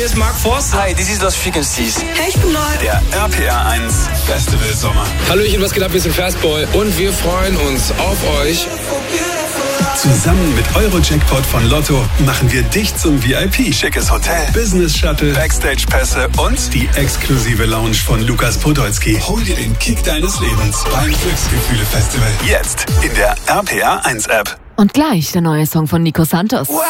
hier ist Mark Forster. Hi, this is Lost Frequencies. Hey, ich bin Neu. Der RPR 1 Festival Sommer. Hallöchen, was geht ab? Wir sind Fastboy und wir freuen uns auf euch. Zusammen mit Euro-Jackpot von Lotto machen wir dich zum VIP. Schickes Hotel, Business-Shuttle, Backstage-Pässe und die exklusive Lounge von Lukas Podolski. Hol dir den Kick deines Lebens beim Glücksgefühle-Festival. Jetzt in der RPR 1 App. Und gleich der neue Song von Nico Santos. Ja,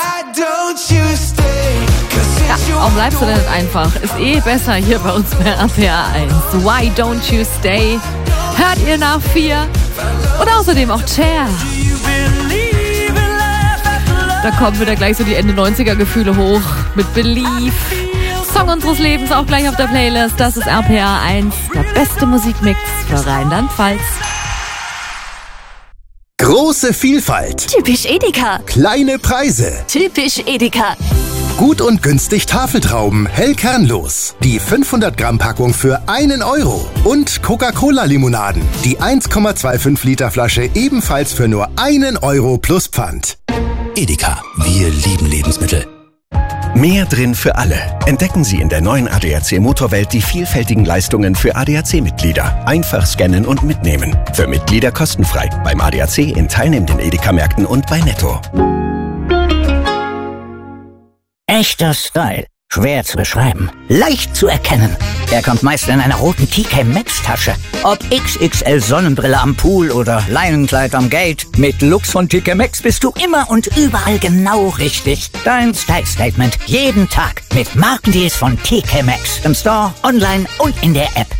warum bleibst du denn nicht einfach? Ist besser hier bei uns bei RPR 1. Why don't you stay? Hört ihr nach 4? Und außerdem auch Cher. Da kommen wieder gleich so die Ende 90er Gefühle hoch mit Believe. Song unseres Lebens auch gleich auf der Playlist. Das ist RPR 1, der beste Musikmix für Rheinland-Pfalz. Große Vielfalt. Typisch Edeka. Kleine Preise. Typisch Edeka. Gut und günstig Tafeltrauben, hell kernlos. Die 500 Gramm Packung für 1 Euro. Und Coca-Cola-Limonaden. Die 1,25 Liter Flasche ebenfalls für nur 1 Euro plus Pfand. Edeka, wir lieben Lebensmittel. Mehr drin für alle. Entdecken Sie in der neuen ADAC Motorwelt die vielfältigen Leistungen für ADAC-Mitglieder. Einfach scannen und mitnehmen. Für Mitglieder kostenfrei. Beim ADAC in teilnehmenden Edeka-Märkten und bei Netto. Echter Style. Schwer zu beschreiben. Leicht zu erkennen. Er kommt meist in einer roten TK Maxx Tasche. Ob XXL Sonnenbrille am Pool oder Leinenkleid am Gate. Mit Looks von TK Maxx bist du immer und überall genau richtig. Dein Style Statement jeden Tag mit Markendeals von TK Maxx. Im Store, online und in der App.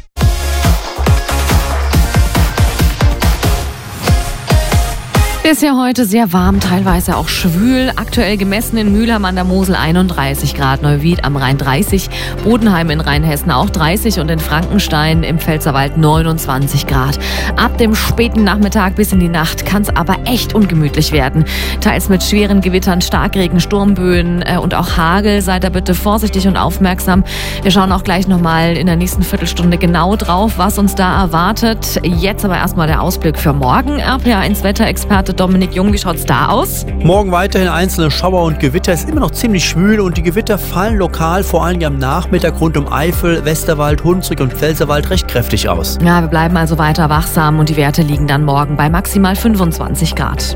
Ist ja heute sehr warm, teilweise auch schwül. Aktuell gemessen in Mülheim an der Mosel 31 Grad, Neuwied am Rhein 30, Bodenheim in Rheinhessen auch 30 und in Frankenstein im Pfälzerwald 29 Grad. Ab dem späten Nachmittag bis in die Nacht kann es aber echt ungemütlich werden. Teils mit schweren Gewittern, Starkregen, Sturmböen und auch Hagel. Seid da bitte vorsichtig und aufmerksam. Wir schauen auch gleich nochmal in der nächsten Viertelstunde genau drauf, was uns da erwartet. Jetzt aber erstmal der Ausblick für morgen. RPR 1 Wetterexperte Dominik Jung, wie schaut's da aus? Morgen weiterhin einzelne Schauer und Gewitter. Es ist immer noch ziemlich schwül und die Gewitter fallen lokal, vor allem am Nachmittag rund um Eifel, Westerwald, Hunsrück und Pfälzerwald recht kräftig aus. Ja, wir bleiben also weiter wachsam und die Werte liegen dann morgen bei maximal 25 Grad.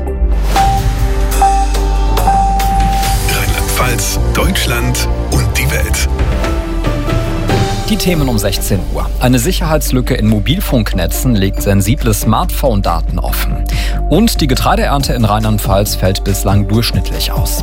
Rheinland-Pfalz, Deutschland und die Welt. Die Themen um 16 Uhr. Eine Sicherheitslücke in Mobilfunknetzen legt sensible Smartphone-Daten offen. Und die Getreideernte in Rheinland-Pfalz fällt bislang durchschnittlich aus.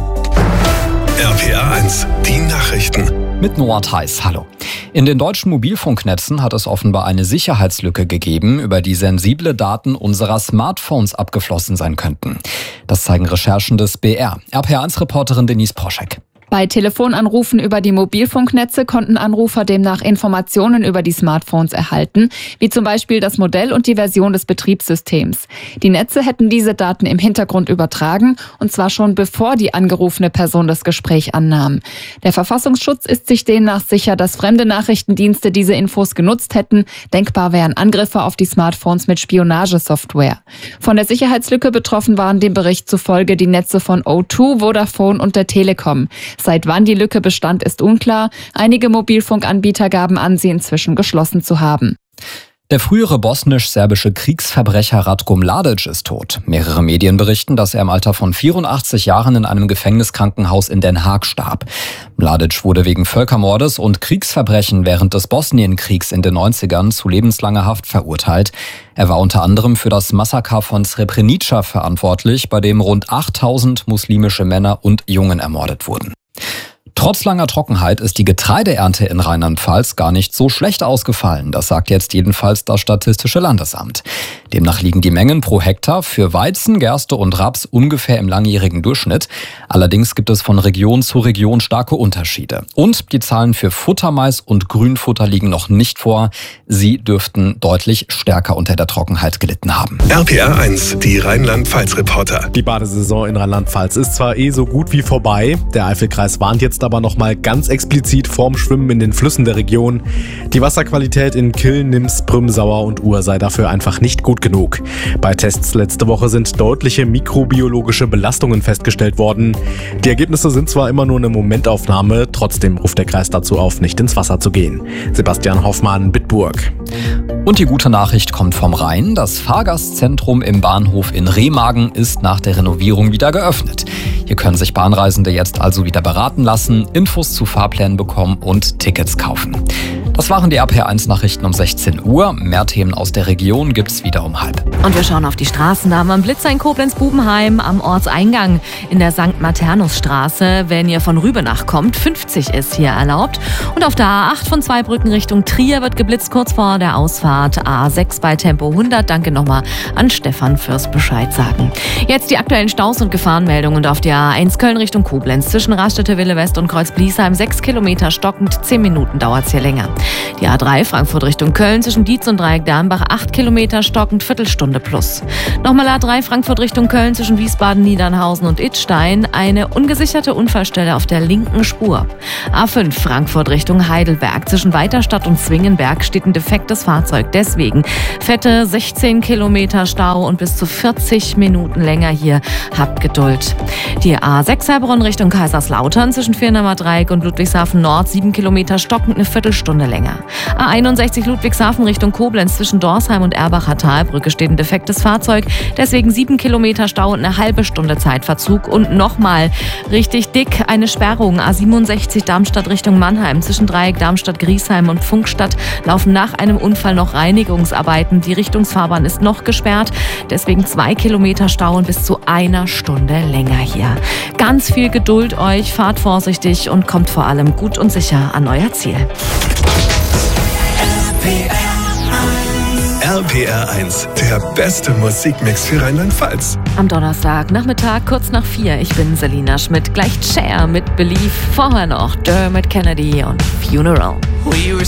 RPR 1, die Nachrichten. Mit Noah Theis, hallo. In den deutschen Mobilfunknetzen hat es offenbar eine Sicherheitslücke gegeben, über die sensible Daten unserer Smartphones abgeflossen sein könnten. Das zeigen Recherchen des BR. RPR1-Reporterin Denise Proschek. Bei Telefonanrufen über die Mobilfunknetze konnten Anrufer demnach Informationen über die Smartphones erhalten, wie zum Beispiel das Modell und die Version des Betriebssystems. Die Netze hätten diese Daten im Hintergrund übertragen, und zwar schon bevor die angerufene Person das Gespräch annahm. Der Verfassungsschutz ist sich demnach sicher, dass fremde Nachrichtendienste diese Infos genutzt hätten. Denkbar wären Angriffe auf die Smartphones mit Spionagesoftware. Von der Sicherheitslücke betroffen waren dem Bericht zufolge die Netze von O2, Vodafone und der Telekom. Seit wann die Lücke bestand, ist unklar. Einige Mobilfunkanbieter gaben an, sie inzwischen geschlossen zu haben. Der frühere bosnisch-serbische Kriegsverbrecher Ratko Mladic ist tot. Mehrere Medien berichten, dass er im Alter von 84 Jahren in einem Gefängniskrankenhaus in Den Haag starb. Mladic wurde wegen Völkermordes und Kriegsverbrechen während des Bosnienkriegs in den 90ern zu lebenslanger Haft verurteilt. Er war unter anderem für das Massaker von Srebrenica verantwortlich, bei dem rund 8000 muslimische Männer und Jungen ermordet wurden. Trotz langer Trockenheit ist die Getreideernte in Rheinland-Pfalz gar nicht so schlecht ausgefallen. Das sagt jetzt jedenfalls das Statistische Landesamt. Demnach liegen die Mengen pro Hektar für Weizen, Gerste und Raps ungefähr im langjährigen Durchschnitt. Allerdings gibt es von Region zu Region starke Unterschiede. Und die Zahlen für Futtermais und Grünfutter liegen noch nicht vor. Sie dürften deutlich stärker unter der Trockenheit gelitten haben. RPR 1, die Rheinland-Pfalz-Reporter. Die Badesaison in Rheinland-Pfalz ist zwar so gut wie vorbei. Der Eifelkreis warnt jetzt aber aber nochmal ganz explizit vorm Schwimmen in den Flüssen der Region. Die Wasserqualität in Kyll, Nims, Prüm, Sauer und Ur sei dafür einfach nicht gut genug. Bei Tests letzte Woche sind deutliche mikrobiologische Belastungen festgestellt worden. Die Ergebnisse sind zwar immer nur eine Momentaufnahme, trotzdem ruft der Kreis dazu auf, nicht ins Wasser zu gehen. Sebastian Hoffmann, Bitburg. Und die gute Nachricht kommt vom Rhein. Das Fahrgastzentrum im Bahnhof in Remagen ist nach der Renovierung wieder geöffnet. Hier können sich Bahnreisende jetzt also wieder beraten lassen, Infos zu Fahrplänen bekommen und Tickets kaufen. Das waren die RPR1-Nachrichten um 16 Uhr. Mehr Themen aus der Region gibt's wieder um 12:30. Und wir schauen auf die Straßen. Da haben wir einen Blitzer in Koblenz-Bubenheim am Ortseingang in der St. Maternusstraße. Wenn ihr von Rübenach kommt, 50 ist hier erlaubt. Und auf der A8 von Zweibrücken Richtung Trier wird geblitzt kurz vor der Ausfahrt A6 bei Tempo 100. Danke nochmal an Stefan fürs Bescheid sagen. Jetzt die aktuellen Staus und Gefahrenmeldungen. Und auf der A1 Köln Richtung Koblenz zwischen Raststätte Wille West und Kreuz-Bliesheim 6 Kilometer stockend, 10 Minuten dauert es hier länger. Die A3 Frankfurt Richtung Köln zwischen Dietz und Dreieck-Dernbach 8 Kilometer stockend, Viertelstunde plus. Nochmal A3 Frankfurt Richtung Köln zwischen Wiesbaden, Niedernhausen und Idstein. Eine ungesicherte Unfallstelle auf der linken Spur. A5 Frankfurt Richtung Heidelberg zwischen Weiterstadt und Zwingenberg steht ein defektes Fahrzeug. Deswegen fette 16 Kilometer Stau und bis zu 40 Minuten länger hier. Habt Geduld. Die A6 Heilbronn Richtung Kaiserslautern zwischen Firnamer Dreieck und Ludwigshafen Nord 7 Kilometer stockend, eine Viertelstunde länger. A61 Ludwigshafen Richtung Koblenz zwischen Dorsheim und Erbacher Talbrücke steht ein defektes Fahrzeug. Deswegen 7 Kilometer Stau und eine halbe Stunde Zeitverzug. Und nochmal richtig dick eine Sperrung. A67 Darmstadt Richtung Mannheim zwischen Dreieck Darmstadt Griesheim und Funkstadt laufen nach einem Unfall noch Reinigungsarbeiten. Die Richtungsfahrbahn ist noch gesperrt. Deswegen 2 Kilometer Stau und bis zu einer Stunde länger hier. Ganz viel Geduld euch, fahrt vorsichtig und kommt vor allem gut und sicher an euer Ziel. RPR1, der beste Musikmix für Rheinland-Pfalz. Am Donnerstag Nachmittag kurz nach 4. Ich bin Selina Schmidt, gleich Cher mit Believe. Vorher noch Dermot Kennedy und Funeral.